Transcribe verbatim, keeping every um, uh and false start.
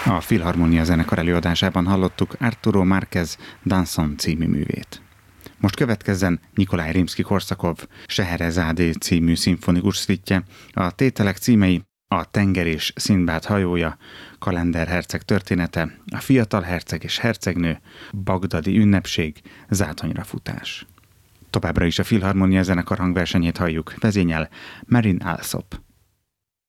A Filharmonia zenekar előadásában hallottuk Arturo Márquez Danson című művét. Most következzen Nikolaj Rimszky-Korsakov Scheherazádé című szimfonikus szvittje, a tételek címei A tenger és Szindbád hajója, Kalender herceg története, A fiatal herceg és hercegnő, Bagdadi ünnepség, Zátonyra futás. Továbbra is a Filharmonia zenekar hangversenyét halljuk, vezényel Marin Alsop.